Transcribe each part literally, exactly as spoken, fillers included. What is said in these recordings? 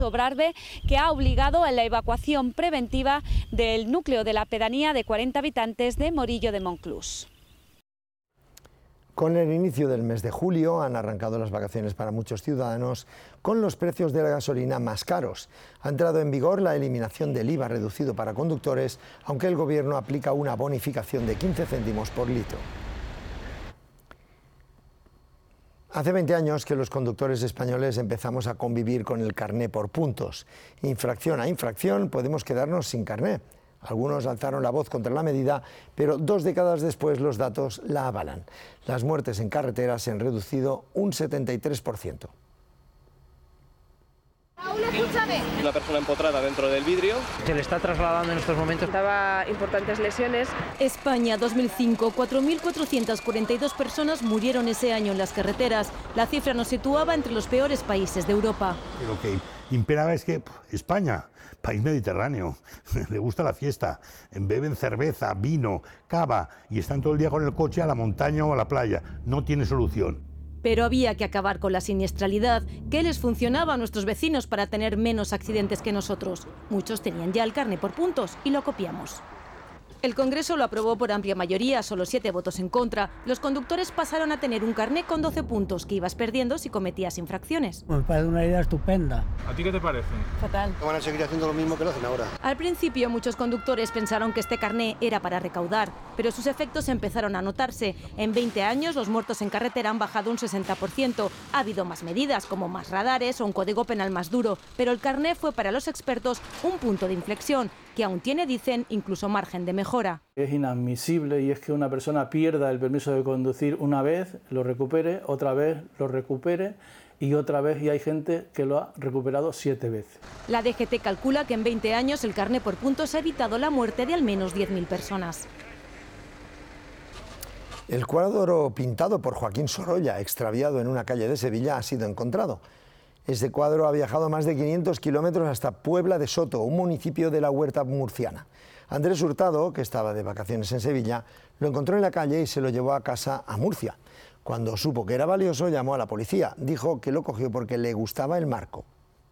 Sobrarbe, que ha obligado a la evacuación preventiva del núcleo de la pedanía de cuarenta habitantes de Morillo de Monclús. Con el inicio del mes de julio han arrancado las vacaciones para muchos ciudadanos con los precios de la gasolina más caros. Ha entrado en vigor la eliminación del I V A reducido para conductores, aunque el Gobierno aplica una bonificación de quince céntimos por litro. Hace veinte años que los conductores españoles empezamos a convivir con el carné por puntos. Infracción a infracción podemos quedarnos sin carné. Algunos alzaron la voz contra la medida, pero dos décadas después los datos la avalan. Las muertes en carretera se han reducido un setenta y tres por ciento. Una persona empotrada dentro del vidrio. Se le está trasladando en estos momentos. Daba importantes lesiones. España dos mil cinco, cuatro mil cuatrocientas cuarenta y dos personas murieron ese año en las carreteras. La cifra nos situaba entre los peores países de Europa. Lo que imperaba es que España, país mediterráneo, le gusta la fiesta, beben cerveza, vino, cava y están todo el día con el coche a la montaña o a la playa. No tiene solución. Pero había que acabar con la siniestralidad. ¿Qué les funcionaba a nuestros vecinos para tener menos accidentes que nosotros? Muchos tenían ya el carné por puntos y lo copiamos. El Congreso lo aprobó por amplia mayoría, solo siete votos en contra. Los conductores pasaron a tener un carné con doce puntos que ibas perdiendo si cometías infracciones. Me parece una idea estupenda. ¿A ti qué te parece? Fatal. Van a seguir haciendo lo mismo que lo hacen ahora. Al principio muchos conductores pensaron que este carné era para recaudar, pero sus efectos empezaron a notarse. En veinte años los muertos en carretera han bajado un sesenta por ciento. Ha habido más medidas, como más radares o un código penal más duro, pero el carné fue para los expertos un punto de inflexión, que aún tiene, dicen, incluso margen de mejora. Es inadmisible y es que una persona pierda el permiso de conducir una vez, lo recupere, otra vez lo recupere y otra vez, y hay gente que lo ha recuperado siete veces. La D G T calcula que en veinte años el carné por puntos ha evitado la muerte de al menos diez mil personas. El cuadro pintado por Joaquín Sorolla, extraviado en una calle de Sevilla, ha sido encontrado. Este cuadro ha viajado más de quinientos kilómetros hasta Puebla de Soto, un municipio de la Huerta murciana. Andrés Hurtado, que estaba de vacaciones en Sevilla, lo encontró en la calle y se lo llevó a casa a Murcia. Cuando supo que era valioso, llamó a la policía. Dijo que lo cogió porque le gustaba el marco.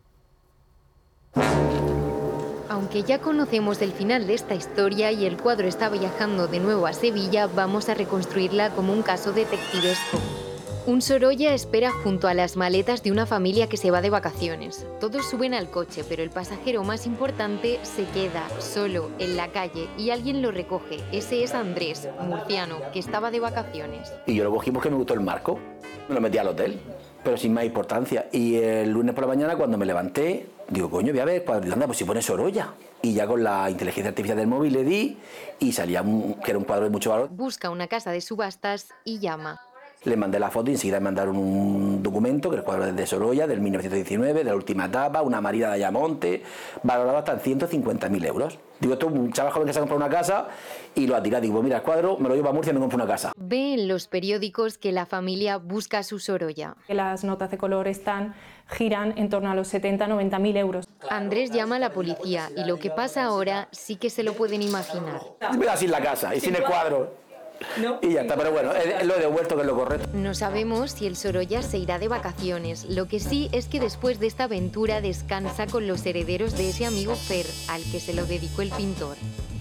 Aunque ya conocemos el final de esta historia y el cuadro está viajando de nuevo a Sevilla, vamos a reconstruirla como un caso detectivesco. Un Sorolla espera junto a las maletas de una familia que se va de vacaciones. Todos suben al coche, pero el pasajero más importante se queda solo en la calle y alguien lo recoge. Ese es Andrés, murciano, que estaba de vacaciones. Y yo lo cogí porque me gustó el marco. Me lo metí al hotel, pero sin más importancia. Y el lunes por la mañana, cuando me levanté, digo, coño, voy a ver, anda, pues si pone Sorolla. Y ya con la inteligencia artificial del móvil le di y salía un, que era un cuadro de mucho valor. Busca una casa de subastas y llama. Le mandé la foto y enseguida me mandaron un documento, que el cuadro es de Sorolla, del mil novecientos diecinueve, de la última etapa, una marina de Ayamonte, valorado hasta en ciento cincuenta mil euros. Digo, esto es un chaval joven que se ha comprado una casa y lo ha tirado. Digo, mira, el cuadro me lo llevo a Murcia y me compro una casa. Ve en los periódicos que la familia busca su Sorolla. Las notas de color están, giran en torno a los setenta a noventa mil euros. Andrés llama a la policía y lo que pasa ahora sí que se lo pueden imaginar. Mira, sin la casa y sin el cuadro. No. Y ya está, pero bueno, lo he devuelto, que es lo correcto. No sabemos si el Sorolla se irá de vacaciones. Lo que sí es que después de esta aventura descansa con los herederos de ese amigo Fer, al que se lo dedicó el pintor.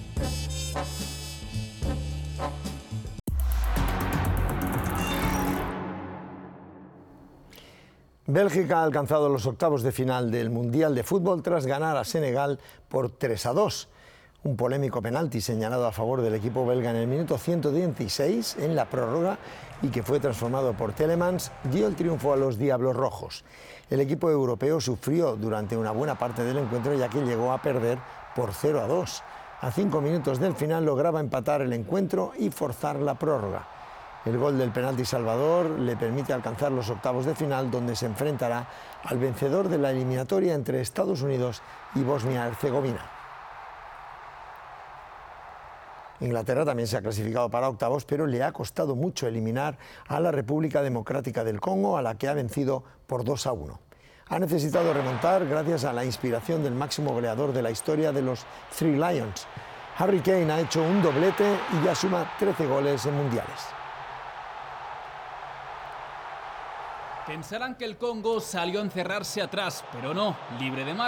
Bélgica ha alcanzado los octavos de final del Mundial de Fútbol tras ganar a Senegal por tres a dos. Un polémico penalti señalado a favor del equipo belga en el minuto ciento dieciséis en la prórroga y que fue transformado por Telemans dio el triunfo a los Diablos Rojos. El equipo europeo sufrió durante una buena parte del encuentro ya que llegó a perder por cero a dos. A cinco minutos del final lograba empatar el encuentro y forzar la prórroga. El gol del penalti salvador le permite alcanzar los octavos de final, donde se enfrentará al vencedor de la eliminatoria entre Estados Unidos y Bosnia-Herzegovina. Inglaterra también se ha clasificado para octavos, pero le ha costado mucho eliminar a la República Democrática del Congo, a la que ha vencido por dos a uno. Ha necesitado remontar gracias a la inspiración del máximo goleador de la historia de los Three Lions. Harry Kane ha hecho un doblete y ya suma trece goles en mundiales. Pensarán que el Congo salió a encerrarse atrás, pero no, libre de mar.